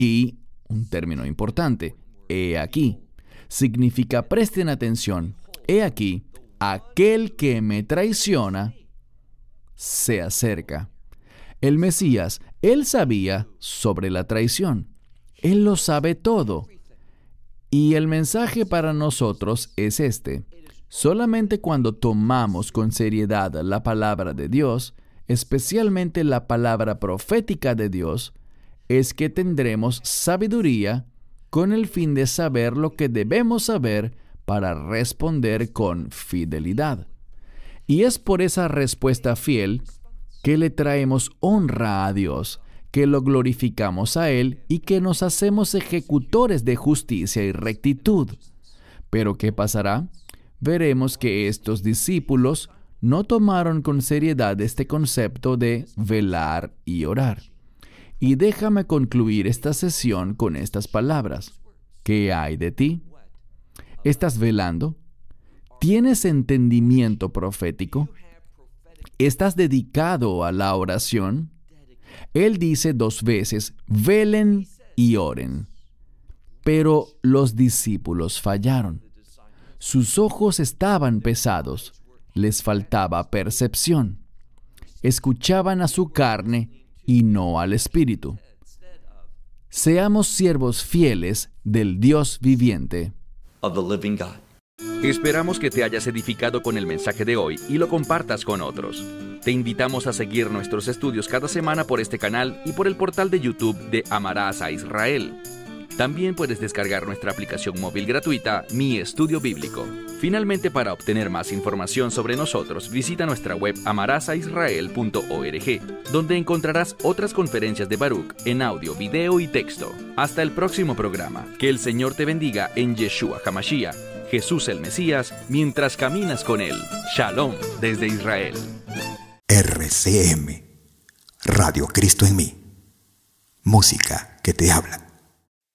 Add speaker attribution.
Speaker 1: Y un término importante, he aquí, significa, presten atención, he aquí, aquel que me traiciona se acerca. El Mesías, él sabía sobre la traición. Él lo sabe todo. Y el mensaje para nosotros es este. Solamente cuando tomamos con seriedad la palabra de Dios, especialmente la palabra profética de Dios, es que tendremos sabiduría con el fin de saber lo que debemos saber para responder con fidelidad. Y es por esa respuesta fiel que le traemos honra a Dios, que lo glorificamos a Él y que nos hacemos ejecutores de justicia y rectitud. Pero ¿qué pasará? Veremos que estos discípulos no tomaron con seriedad este concepto de velar y orar. Y déjame concluir esta sesión con estas palabras. ¿Qué hay de ti? ¿Estás velando? ¿Tienes entendimiento profético? ¿Estás dedicado a la oración? Él dice 2 veces, velen y oren. Pero los discípulos fallaron. Sus ojos estaban pesados, les faltaba percepción. Escuchaban a su carne y no al Espíritu. Seamos siervos fieles del Dios viviente.
Speaker 2: Of the living God.
Speaker 3: Esperamos que te hayas edificado con el mensaje de hoy y lo compartas con otros. Te invitamos a seguir nuestros estudios cada semana por este canal y por el portal de YouTube de Amarás a Israel. También puedes descargar nuestra aplicación móvil gratuita, Mi Estudio Bíblico. Finalmente, para obtener más información sobre nosotros, visita nuestra web amarasaisrael.org, donde encontrarás otras conferencias de Baruch en audio, video y texto. Hasta el próximo programa. Que el Señor te bendiga en Yeshua HaMashiach, Jesús el Mesías, mientras caminas con Él. Shalom desde Israel.
Speaker 4: RCM, Radio Cristo en mí. Música que te habla.